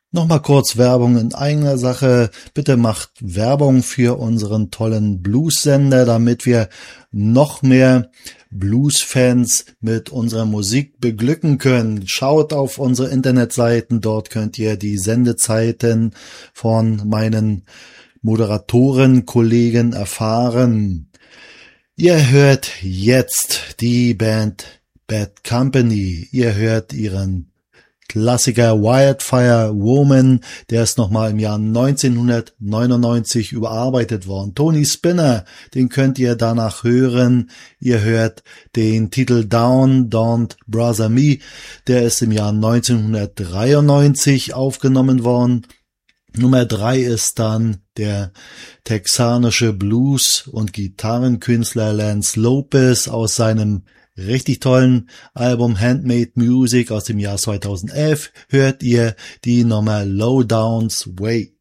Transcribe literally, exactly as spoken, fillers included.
Nochmal kurz Werbung in eigener Sache. Bitte macht Werbung für unseren tollen Blues-Sender, damit wir noch mehr Blues-Fans mit unserer Musik beglücken können. Schaut auf unsere Internetseiten, dort könnt ihr die Sendezeiten von meinen Moderatoren-Kollegen erfahren. Ihr hört jetzt die Band Bad Company. Ihr hört ihren Klassiker Wildfire Woman, der ist nochmal im Jahr neunzehnhundertneunundneunzig überarbeitet worden. Tony Spinner, den könnt ihr danach hören. Ihr hört den Titel Down, Don't Brother Me, der ist im Jahr neunzehnhundertdreiundneunzig aufgenommen worden. Nummer drei ist dann der texanische Blues- und Gitarrenkünstler Lance Lopez aus seinem richtig tollen Album Handmade Music aus dem Jahr zweitausendelf hört ihr die Nummer Low Downs Way.